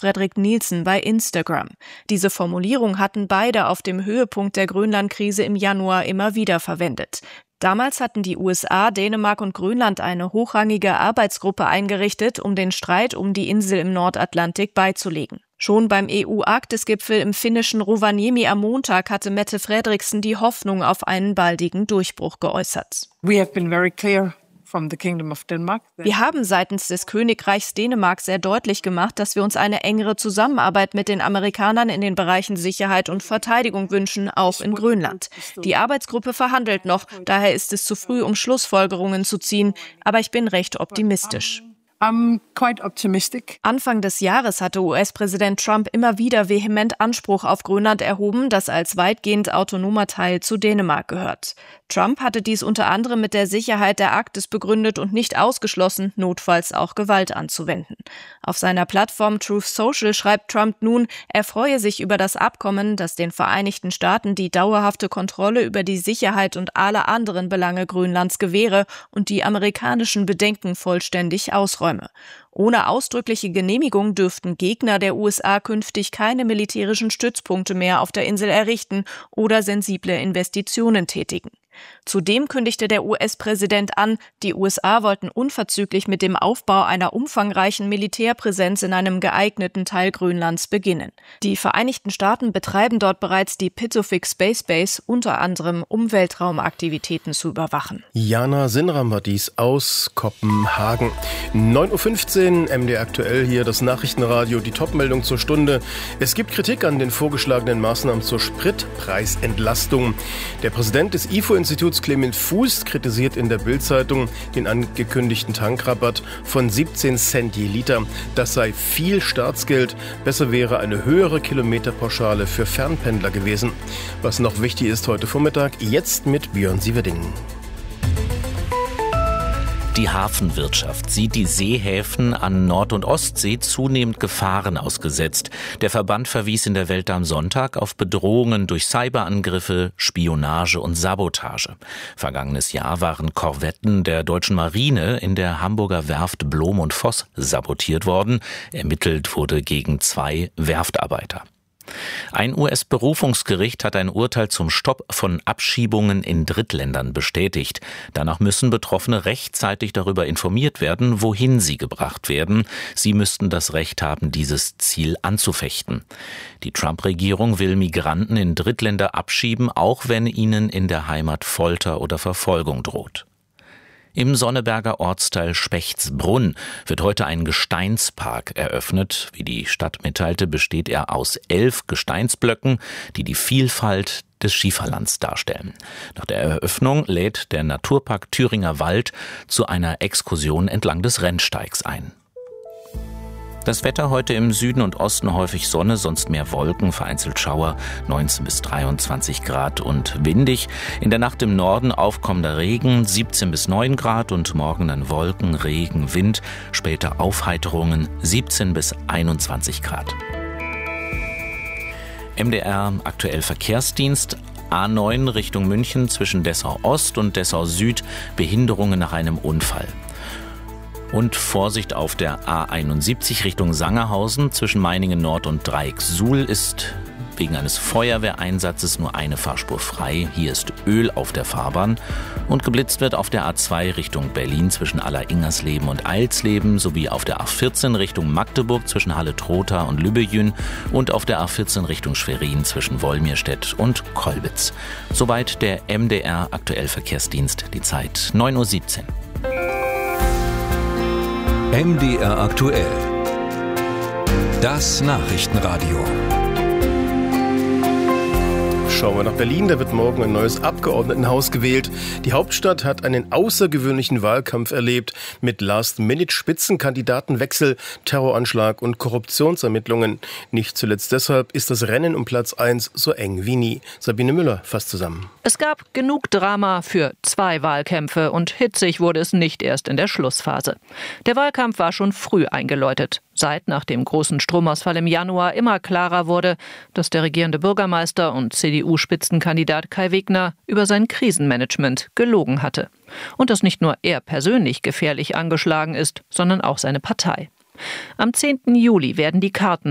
Fredrik Nielsen bei Instagram. Diese Formulierung hatten beide auf dem Höhepunkt der Grönlandkrise im Januar immer wieder verwendet. Damals hatten die USA, Dänemark und Grönland eine hochrangige Arbeitsgruppe eingerichtet, um den Streit um die Insel im Nordatlantik beizulegen. Schon beim EU-Arktis-Gipfel im finnischen Rovaniemi am Montag hatte Mette Frederiksen die Hoffnung auf einen baldigen Durchbruch geäußert. We have been very clear from the Kingdom of Denmark. Wir haben seitens des Königreichs Dänemark sehr deutlich gemacht, dass wir uns eine engere Zusammenarbeit mit den Amerikanern in den Bereichen Sicherheit und Verteidigung wünschen, auch in Grönland. Die Arbeitsgruppe verhandelt noch, daher ist es zu früh, um Schlussfolgerungen zu ziehen, aber ich bin recht optimistisch. I'm quite optimistic. Anfang des Jahres hatte US-Präsident Trump immer wieder vehement Anspruch auf Grönland erhoben, das als weitgehend autonomer Teil zu Dänemark gehört. Trump hatte dies unter anderem mit der Sicherheit der Arktis begründet und nicht ausgeschlossen, notfalls auch Gewalt anzuwenden. Auf seiner Plattform Truth Social schreibt Trump nun, er freue sich über das Abkommen, das den Vereinigten Staaten die dauerhafte Kontrolle über die Sicherheit und alle anderen Belange Grönlands gewähre und die amerikanischen Bedenken vollständig ausräume. Ohne ausdrückliche Genehmigung dürften Gegner der USA künftig keine militärischen Stützpunkte mehr auf der Insel errichten oder sensible Investitionen tätigen. Zudem kündigte der US-Präsident an, die USA wollten unverzüglich mit dem Aufbau einer umfangreichen Militärpräsenz in einem geeigneten Teil Grönlands beginnen. Die Vereinigten Staaten betreiben dort bereits die Pituffik Space Base, unter anderem um Weltraumaktivitäten zu überwachen. Jana Sinnram war dies aus Kopenhagen. 9.15 Uhr, MDR aktuell hier, das Nachrichtenradio, die Topmeldung zur Stunde. Es gibt Kritik an den vorgeschlagenen Maßnahmen zur Spritpreisentlastung. Der Präsident des IFO-Instituts Clement Fuß kritisiert in der Bild-Zeitung den angekündigten Tankrabatt von 17 Cent je Liter. Das sei viel Staatsgeld. Besser wäre eine höhere Kilometerpauschale für Fernpendler gewesen. Was noch wichtig ist heute Vormittag, jetzt mit Björn Sieverding. Die Hafenwirtschaft sieht die Seehäfen an Nord- und Ostsee zunehmend Gefahren ausgesetzt. Der Verband verwies in der Welt am Sonntag auf Bedrohungen durch Cyberangriffe, Spionage und Sabotage. Vergangenes Jahr waren Korvetten der deutschen Marine in der Hamburger Werft Blom und Voss sabotiert worden. Ermittelt wurde gegen 2 Werftarbeiter. Ein US-Berufungsgericht hat ein Urteil zum Stopp von Abschiebungen in Drittländern bestätigt. Danach müssen Betroffene rechtzeitig darüber informiert werden, wohin sie gebracht werden. Sie müssten das Recht haben, dieses Ziel anzufechten. Die Trump-Regierung will Migranten in Drittländer abschieben, auch wenn ihnen in der Heimat Folter oder Verfolgung droht. Im Sonneberger Ortsteil Spechtsbrunn wird heute ein Gesteinspark eröffnet. Wie die Stadt mitteilte, besteht er aus 11 Gesteinsblöcken, die die Vielfalt des Schieferlands darstellen. Nach der Eröffnung lädt der Naturpark Thüringer Wald zu einer Exkursion entlang des Rennsteigs ein. Das Wetter heute im Süden und Osten häufig Sonne, sonst mehr Wolken, vereinzelt Schauer, 19 bis 23 Grad und windig. In der Nacht im Norden aufkommender Regen, 17 bis 9 Grad und morgen dann Wolken, Regen, Wind, später Aufheiterungen, 17 bis 21 Grad. MDR aktuell Verkehrsdienst. A9 Richtung München zwischen Dessau Ost und Dessau Süd, Behinderungen nach einem Unfall. Und Vorsicht auf der A71 Richtung Sangerhausen zwischen Meiningen Nord und Dreieck-Suhl ist wegen eines Feuerwehreinsatzes nur eine Fahrspur frei. Hier ist Öl auf der Fahrbahn. Und geblitzt wird auf der A2 Richtung Berlin zwischen Aller-Ingersleben und Eilsleben sowie auf der A14 Richtung Magdeburg zwischen Halle-Trotha und Lübbejün und auf der A14 Richtung Schwerin zwischen Wolmirstedt und Kolbitz. Soweit der MDR aktuell Verkehrsdienst. Die Zeit 9.17 Uhr. MDR aktuell. Das Nachrichtenradio. Schauen wir nach Berlin, da wird morgen ein neues Abgeordnetenhaus gewählt. Die Hauptstadt hat einen außergewöhnlichen Wahlkampf erlebt mit Last-Minute-Spitzenkandidatenwechsel, Terroranschlag und Korruptionsermittlungen. Nicht zuletzt deshalb ist das Rennen um Platz 1 so eng wie nie. Sabine Müller fasst zusammen. Es gab genug Drama für 2 Wahlkämpfe und hitzig wurde es nicht erst in der Schlussphase. Der Wahlkampf war schon früh eingeläutet. Seit nach dem großen Stromausfall im Januar immer klarer wurde, dass der regierende Bürgermeister und CDU-Spitzenkandidat Kai Wegner über sein Krisenmanagement gelogen hatte. Und dass nicht nur er persönlich gefährlich angeschlagen ist, sondern auch seine Partei. Am 10. Juli werden die Karten